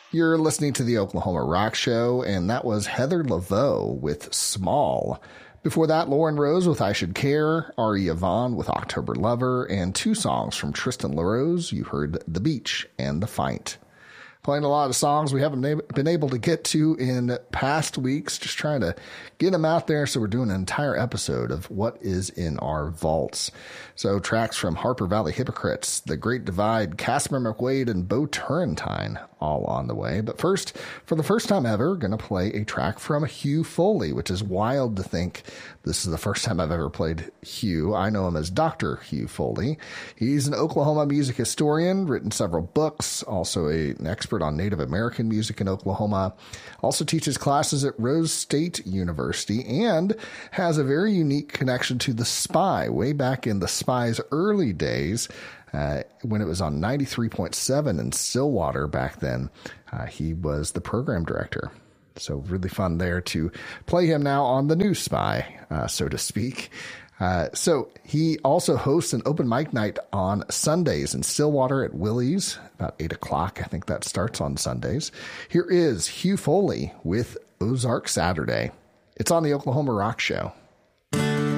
You're listening to the Oklahoma Rock Show, and that was Heather Laveau with Small. Before that, Lauren Rose with I Should Care, Ari Yvonne with October Lover, and two songs from Tristan LaRose. You heard The Beach and The Fight. Playing a lot of songs we haven't been able to get to in past weeks, just trying to get them out there. So we're doing an entire episode of what is in our vaults. So tracks from Harper Valley Hypocrites, The Great Divide, Casper McWade, and Bo Turrentine all on the way. But first, for the first time ever, going to play a track from Hugh Foley, which is wild to think this is the first time I've ever played Hugh. I know him as Dr. Hugh Foley. He's an Oklahoma music historian, written several books, also an expert on Native American music in Oklahoma, also teaches classes at Rose State University, and has a very unique connection to The Spy way back in The Spy's early days. When it was on 93.7 in Stillwater back then, he was the program director. So really fun there to play him now on the new Spy, so to speak. So he also hosts an open mic night on Sundays in Stillwater at Willie's, about 8 o'clock. I think that starts on Sundays. Here is Hugh Foley with Ozark Saturday. It's on the Oklahoma Rock Show.